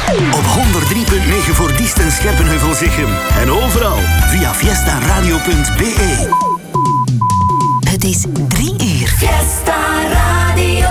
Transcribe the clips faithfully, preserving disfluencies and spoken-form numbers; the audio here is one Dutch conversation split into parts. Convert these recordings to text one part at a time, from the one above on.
Op honderd drie punt negen voor Diest en Scherpenheuvel-Zichem. En overal via fiesta radio punt b e. Het is drie uur. Fiesta Radio.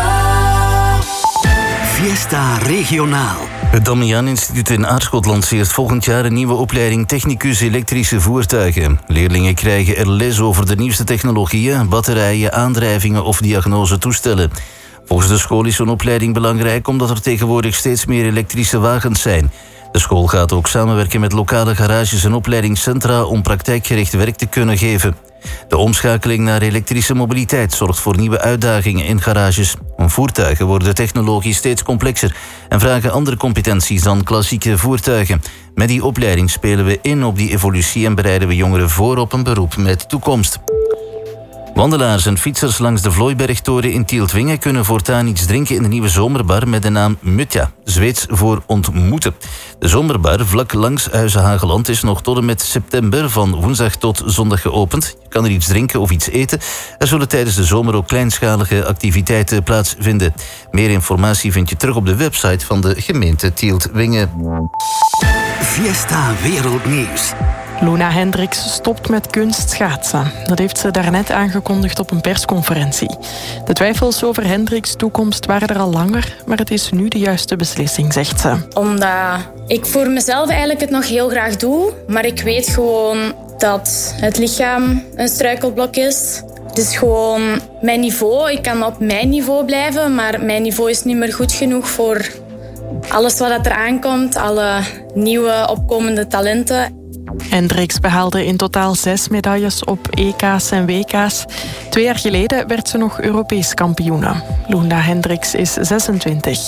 Fiesta Regionaal. Het Damiaan Instituut in Aarschot lanceert volgend jaar een nieuwe opleiding technicus elektrische voertuigen. Leerlingen krijgen er les over de nieuwste technologieën, batterijen, aandrijvingen of diagnosetoestellen. Volgens de school is zo'n opleiding belangrijk omdat er tegenwoordig steeds meer elektrische wagens zijn. De school gaat ook samenwerken met lokale garages en opleidingscentra om praktijkgericht werk te kunnen geven. De omschakeling naar elektrische mobiliteit zorgt voor nieuwe uitdagingen in garages. Voertuigen worden technologisch steeds complexer en vragen andere competenties dan klassieke voertuigen. Met die opleiding spelen we in op die evolutie en bereiden we jongeren voor op een beroep met toekomst. Wandelaars en fietsers langs de Vlooibergtoren in Tieltwingen kunnen voortaan iets drinken in de nieuwe zomerbar met de naam Mutja, Zweeds voor ontmoeten. De zomerbar vlak langs Huize Hageland is nog tot en met september van woensdag tot zondag geopend. Je kan er iets drinken of iets eten. Er zullen tijdens de zomer ook kleinschalige activiteiten plaatsvinden. Meer informatie vind je terug op de website van de gemeente Tieltwingen. Fiesta Wereldnieuws. Luna Hendricks stopt met kunstschaatsen. Dat heeft ze daarnet aangekondigd op een persconferentie. De twijfels over Hendricks' toekomst waren er al langer, maar het is nu de juiste beslissing, zegt ze. Omdat ik voor mezelf eigenlijk het nog heel graag doe, maar ik weet gewoon dat het lichaam een struikelblok is. Het is gewoon mijn niveau. Ik kan op mijn niveau blijven, maar mijn niveau is niet meer goed genoeg voor alles wat er aankomt, alle nieuwe opkomende talenten. Hendricks behaalde in totaal zes medailles op E K's en W K's. Twee jaar geleden werd ze nog Europees kampioene. Luna Hendricks is zesentwintig.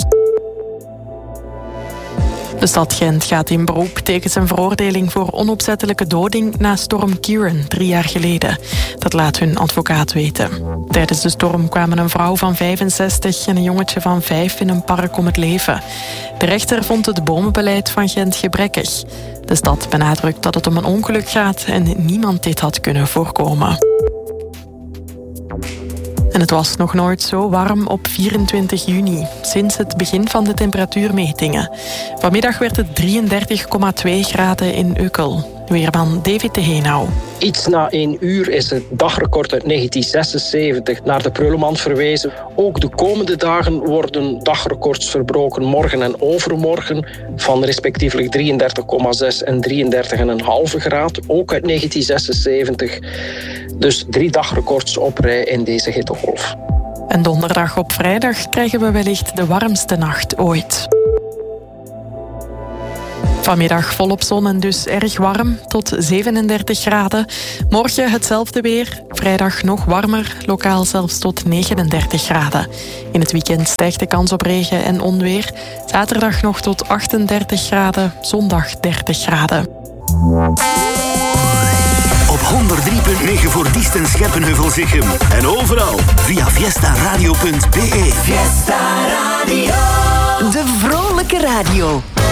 De stad Gent gaat in beroep tegen zijn veroordeling voor onopzettelijke doding na storm Kieran drie jaar geleden. Dat laat hun advocaat weten. Tijdens de storm kwamen een vrouw van vijfenzestig en een jongetje van vijf in een park om het leven. De rechter vond het bomenbeleid van Gent gebrekkig. De stad benadrukt dat het om een ongeluk gaat en niemand dit had kunnen voorkomen. En het was nog nooit zo warm op vierentwintig juni, sinds het begin van de temperatuurmetingen. Vanmiddag werd het drieëndertig komma twee graden in Ukkel. Weerman David de Heenau. Iets na één uur is het dagrecord uit negentien zesenzeventig naar de prullenmand verwezen. Ook de komende dagen worden dagrecords verbroken, morgen en overmorgen, van respectievelijk drieëndertig komma zes en drieëndertig komma vijf graad, ook uit negentien zesenzeventig. Dus drie dagrecords op rij in deze hittegolf. En donderdag op vrijdag krijgen we wellicht de warmste nacht ooit. Vanmiddag volop zon en dus erg warm, tot zevenendertig graden. Morgen hetzelfde weer, vrijdag nog warmer, lokaal zelfs tot negenendertig graden. In het weekend stijgt de kans op regen en onweer. Zaterdag nog tot achtendertig graden, zondag dertig graden. Op honderd drie punt negen voor Diest en Scherpenheuvel-Zichem. En overal via fiesta radio punt b e. Fiesta Radio. De vrolijke radio.